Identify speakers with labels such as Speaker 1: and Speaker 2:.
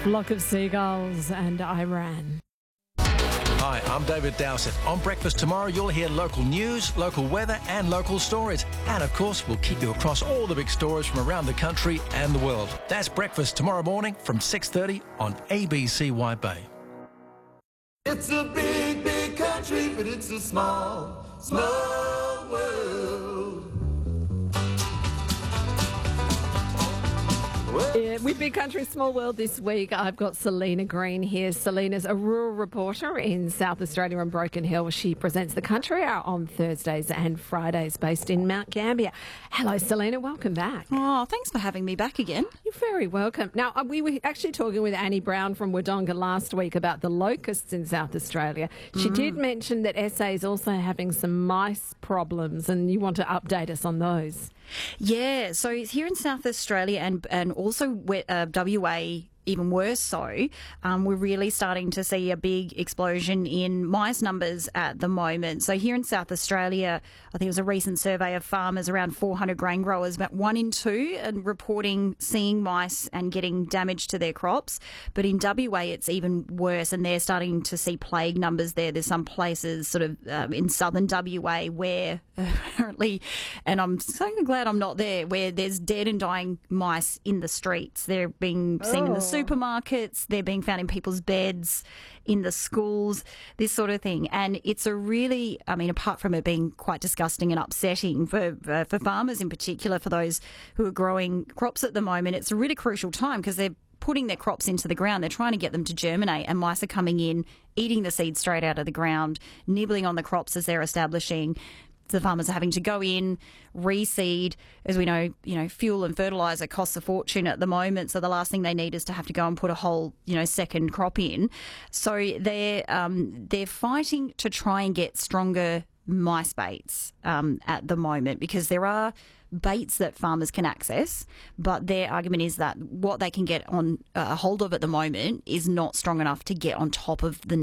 Speaker 1: Flock of Seagulls and Iran.
Speaker 2: Hi, I'm David Dowsett. On Breakfast tomorrow, you'll hear local news, local weather and local stories. And of course, we'll keep you across all the big stories from around the country and the world. That's Breakfast tomorrow morning from 6:30 on ABC Wide Bay.
Speaker 3: It's a big, big country, but it's a small, small world.
Speaker 1: Yeah, with Big Country, Small World this week, I've got Selena Green here. Selena's a rural reporter in South Australia on Broken Hill. She presents the Country Hour on Thursdays and Fridays based in Mount Gambier. Hello, Selena. Welcome back.
Speaker 4: Oh, thanks for having me back again.
Speaker 1: You're very welcome. Now, we were actually talking with Annie Brown from Wodonga last week about the locusts in South Australia. She did mention that SA is also having some mice problems, and you want to update us on those.
Speaker 4: Yeah, so here in South Australia and also WA, even worse so, we're really starting to see a big explosion in mice numbers at the moment. So here in South Australia, I think it was a recent survey of farmers, around 400 grain growers, about 1 in 2 are reporting seeing mice and getting damage to their crops. But in WA, it's even worse, and they're starting to see plague numbers there. There's some places sort of in southern WA where apparently, and I'm so glad I'm not there, where there's dead and dying mice in the streets. They're being seen in the supermarkets, they're being found in people's beds, in the schools, this sort of thing. And it's a really, I mean, apart from it being quite disgusting and upsetting for farmers in particular, for those who are growing crops at the moment, it's a really crucial time because they're putting their crops into the ground. They're trying to get them to germinate, and mice are coming in, eating the seeds straight out of the ground, nibbling on the crops as they're establishing. The farmers are having to go in, reseed. As we know, fuel and fertiliser costs a fortune at the moment. So the last thing they need is to have to go and put a whole, second crop in. So they're fighting to try and get stronger mice baits at the moment, because there are baits that farmers can access, but their argument is that what they can get on a hold of at the moment is not strong enough to get on top of the